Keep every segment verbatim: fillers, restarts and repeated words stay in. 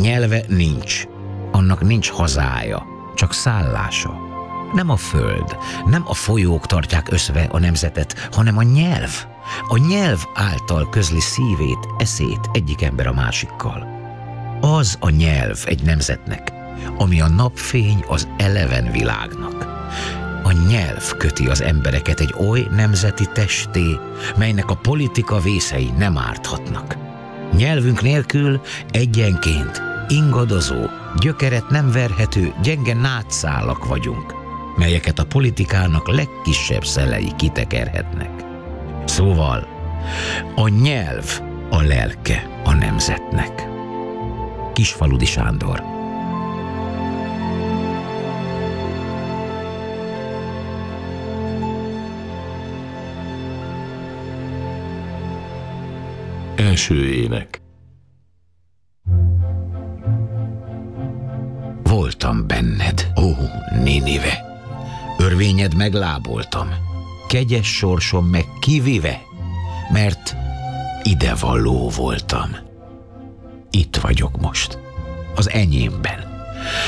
Nyelve nincs, annak nincs hazája, csak szállása. Nem a föld, nem a folyók tartják összve a nemzetet, hanem a nyelv. A nyelv által közli szívét, eszét egyik ember a másikkal. Az a nyelv egy nemzetnek, ami a napfény az eleven világnak. A nyelv köti az embereket egy oly nemzeti testé, melynek a politika vészei nem árthatnak. Nyelvünk nélkül egyenként ingadozó, gyökeret nem verhető, gyenge nátszálak vagyunk, melyeket a politikának legkisebb szelei kitekerhetnek. Szóval a nyelv a lelke a nemzetnek. Kisfaludy Sándor. Első ének. Voltam benned, ó, Nénive, örvényed megláboltam, kegyes sorsom meg kivive, mert idevaló voltam. Itt vagyok most, az enyémben,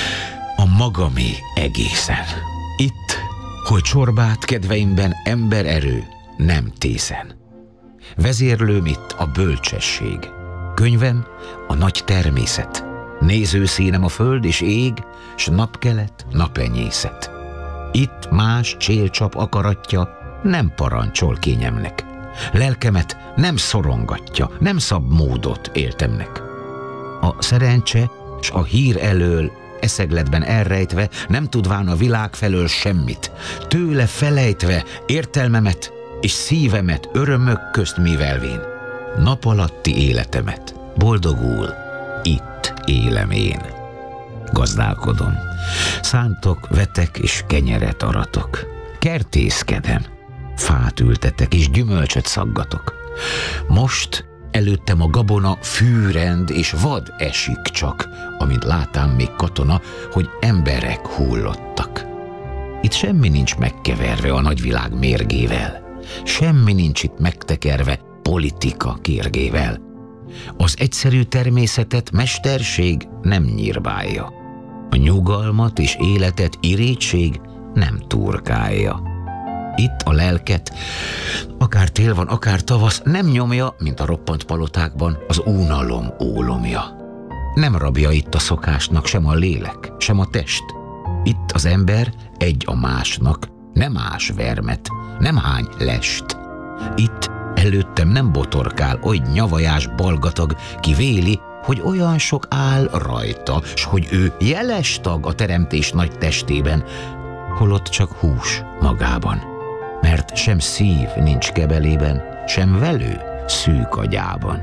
a magamé egészen. Itt, hogy csorbát kedveimben embererő nem tészen. Vezérlőm itt a bölcsesség, könyvem a nagy természet, nézőszínem a föld és ég, s napkelet, napenyészet. Itt más csélcsap akaratja nem parancsol kényemnek, lelkemet nem szorongatja, nem szab módot éltemnek. A szerencse s a hír elől eszegletben elrejtve, nem tudván a világ felől semmit, tőle felejtve értelmemet és szívemet örömök közt mivelvén, nap alatti életemet boldogul itt élem én. Gazdálkodom, szántok, vetek és kenyeret aratok, kertészkedem, fát ültetek és gyümölcsöt szaggatok. Most előttem a gabona fűrend és vad esik csak, amint látám még katona, hogy emberek hullottak. Itt semmi nincs megkeverve a nagyvilág mérgével, semmi nincs itt megtekerve politika kérgével. Az egyszerű természetet mesterség nem nyírbálja, a nyugalmat és életet irétség nem turkálja. Itt a lelket, akár tél van, akár tavasz, nem nyomja, mint a roppant palotákban, az unalom ólomja. Nem rabja itt a szokásnak sem a lélek, sem a test. Itt az ember egy a másnak, nem ás vermet, nem hány lest. Itt előttem nem botorkál oly nyavajás balgatag, ki véli, hogy olyan sok áll rajta, s hogy ő jeles tag a teremtés nagy testében, holott csak hús magában. Mert sem szív nincs kebelében, sem velő szűk agyában.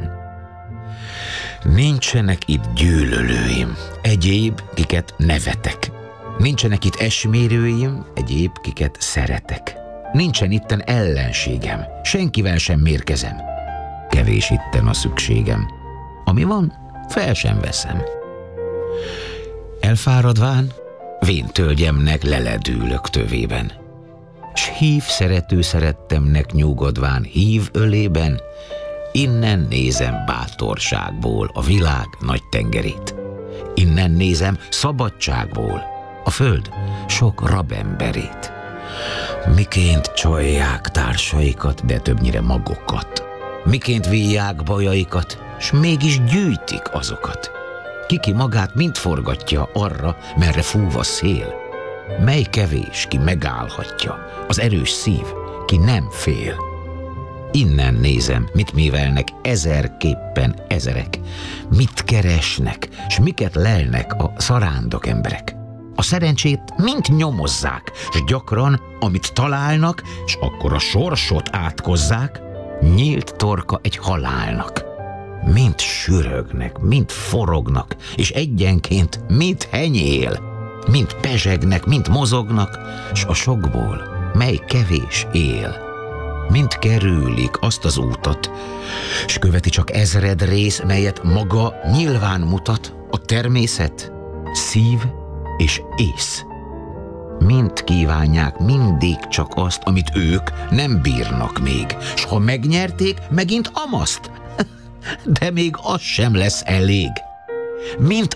Nincsenek itt gyűlölőim, egyéb, kiket nevetek. Nincsenek itt esmérőim, egyéb, kiket szeretek. Nincsen itten ellenségem, senkivel sem mérkezem. Kevés itten a szükségem. Ami van, fel sem veszem. Elfáradván, vén tölgyemnek leledülök tövében. S hív szerető szerettemnek nyugodván hív ölében, innen nézem bátorságból a világ nagy tengerét. Innen nézem szabadságból a föld sok rabemberét. Miként csalják társaikat, de többnyire magukat. Miként víják bajaikat, s mégis gyűjtik azokat. Kiki magát mind forgatja arra, merre fúv a szél. Mely kevés, ki megállhatja, az erős szív, ki nem fél. Innen nézem, mit művelnek ezerképpen ezerek, mit keresnek, s miket lelnek a szarándok emberek. A szerencsét mind nyomozzák, s gyakran, amit találnak, s akkor a sorsot átkozzák, nyílt torka egy halálnak. Mind sürögnek, mind forognak, és egyenként mind henyél, mind pezsegnek, mind mozognak, s a sokból, mely kevés él. Mind kerülik azt az útat, s követi csak ezred rész, melyet maga nyilván mutat a természet, szív és ész. Mind kívánják mindig csak azt, amit ők nem bírnak még, s ha megnyerték, megint amaszt, de még az sem lesz elég. Mint